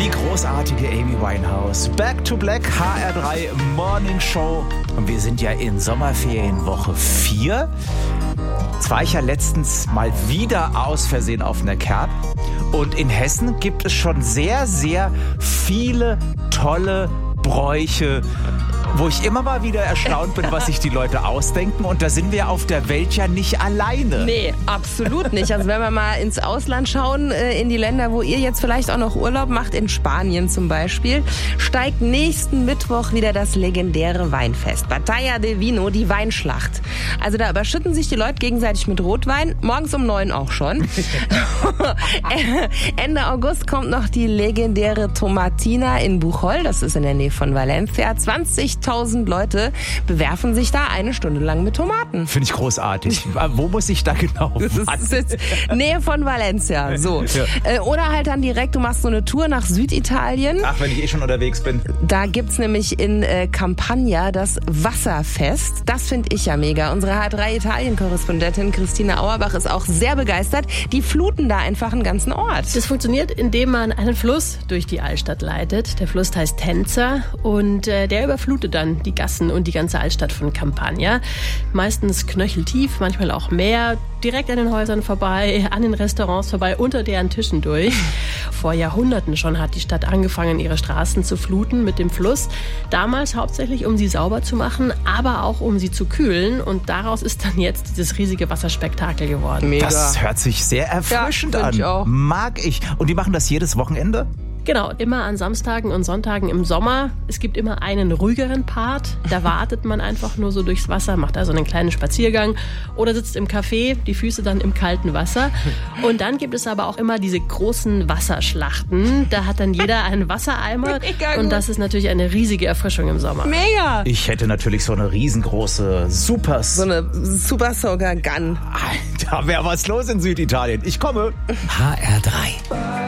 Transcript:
Die großartige Amy Winehouse. Back to Black, HR3 Morning Show. Und wir sind ja in Sommerferien Woche 4. Jetzt war ich ja letztens mal wieder aus Versehen auf einer Kerb. Und in Hessen gibt es schon sehr, sehr viele tolle Bräuche, wo ich immer mal wieder erstaunt bin, was sich die Leute ausdenken. Und da sind wir auf der Welt ja nicht alleine. Nee, absolut nicht. Also wenn wir mal ins Ausland schauen, in die Länder, wo ihr jetzt vielleicht auch noch Urlaub macht, in Spanien zum Beispiel, steigt nächsten Mittwoch wieder das legendäre Weinfest. Batalla de Vino, die Weinschlacht. Also da überschütten sich die Leute gegenseitig mit Rotwein, morgens um 9 auch schon. Ende August kommt noch die legendäre Tomatina in Buchol, das ist in der Nähe von Valencia. 20.000 Leute bewerfen sich da eine Stunde lang mit Tomaten. Finde ich großartig. Wo muss ich da genau warten? Das ist jetzt Nähe von Valencia. So. Ja. Oder halt dann direkt, du machst so eine Tour nach Süditalien. Ach, wenn ich eh schon unterwegs bin. Da gibt's nämlich in Campania das Wasserfest. Das finde ich ja mega. Unsere H3-Italien-Korrespondentin Christine Auerbach ist auch sehr begeistert. Die fluten da einfach einen ganzen Ort. Das funktioniert, indem man einen Fluss durch die Altstadt leitet. Der Fluss heißt Tenza und der überflutet dann die Gassen und die ganze Altstadt von Campania. Meistens knöcheltief, manchmal auch mehr. Direkt an den Häusern vorbei, an den Restaurants vorbei, unter deren Tischen durch. Vor Jahrhunderten schon hat die Stadt angefangen, ihre Straßen zu fluten mit dem Fluss. Damals hauptsächlich, um sie sauber zu machen, aber auch um sie zu kühlen. Und daraus ist dann jetzt dieses riesige Wasserspektakel geworden. Mega. Das hört sich sehr erfrischend an. Ich auch. Mag ich. Und die machen das jedes Wochenende? Genau, immer an Samstagen und Sonntagen im Sommer. Es gibt immer einen ruhigeren Part. Da wartet man einfach nur so durchs Wasser, macht also einen kleinen Spaziergang oder sitzt im Café, die Füße dann im kalten Wasser. Und dann gibt es aber auch immer diese großen Wasserschlachten. Da hat dann jeder einen Wassereimer und das ist natürlich eine riesige Erfrischung im Sommer. Mega! Ich hätte natürlich so eine riesengroße So eine Super Soaker Gun. Da wäre was los in Süditalien. Ich komme. HR3.